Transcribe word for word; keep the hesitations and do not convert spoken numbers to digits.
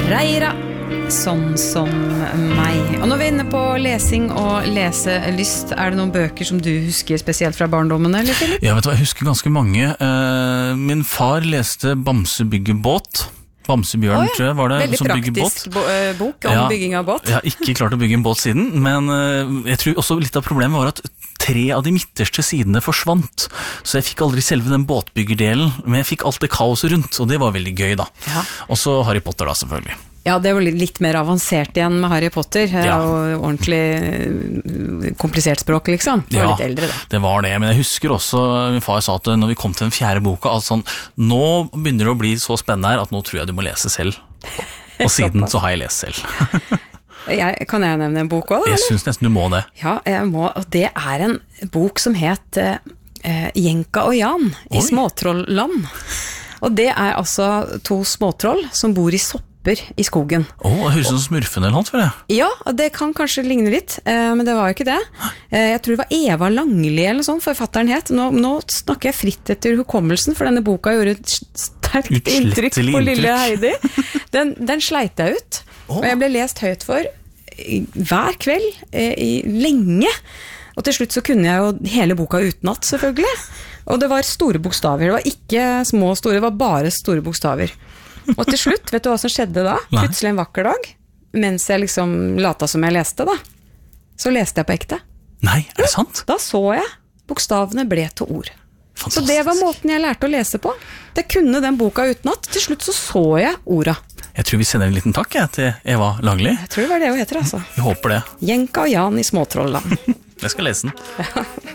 Reira, sånn som meg. Og når vi er inne på lesing og leselyst, er det noen bøker som du husker spesielt fra barndommen, eller Philip? Ja, vet du hva, jeg husker ganske mange. Uh, min far leste Bamse bygger båt. Bamsebjørn, oh, ja. tror jeg, var det, veldig som bygger båt. Veldig praktisk bo- bok om ja, bygging av båt. Jeg har ikke klart å bygge en båt siden, men uh, jeg tror også litt av problemet var at tre av de midterste sidene forsvant, så jeg fikk aldri selve den båtbyggerdelen, men jeg fikk alt det kaoset rundt, og det var veldig gøy da. Ja. Og så Harry Potter da, selvfølgelig. Ja, det var litt mer avansert igjen med Harry Potter, ja. Og ordentlig komplisert språk, liksom. Det var ja, litt eldre, da. Det var det, men jeg husker også, min far sa at når vi kom til den fjerde boka, altså sånn, nå begynner det å bli så spennende her, at nå tror jeg du må lese selv. Og siden så har jeg lest selv. jeg, kan jeg nevne en bok også, da? Jeg synes nesten du må det. Ja, jeg må, og det er en bok som het uh, Jenka og Jan i Oi. Småtrollland. Og det er altså to småtroll som bor i sopp i skogen. Åh, oh, det høres ut som smurfen eller noe for det. Ja, det kan kanskje ligne litt, men det var jo ikke det. Jeg tror det var Eva Langli eller noe sånt, forfatteren het. Nå, nå snakker jeg fritt etter hukommelsen, for denne boka gjorde et sterkt inntrykk på lille Heidi. Den, den sleit jeg ut, oh. og jeg ble lest høyt for hver kveld, i, lenge. Og til slutt så kunne jeg jo hele boka utenat, selvfølgelig. Og det var store bokstaver, det var ikke små og store, det var bare store bokstaver. Og til slutt, vet du hva som skjedde da? Nei. Plutselig en vakker dag, mens jeg liksom lata som jeg leste da, så leste jeg på ekte. Nei, er det sant? Da så jeg, bokstavene ble til ord. Fantastisk. Så det var måten jeg lærte å lese på. Det kunne den boka utenat. Til slutt så så jeg orda. Jeg tror vi sender en liten takk jeg, til Eva Langli. Jeg tror det var det hun heter, altså. Vi håper det. Jenka og Jan i Småtrollland. Jeg skal lese den.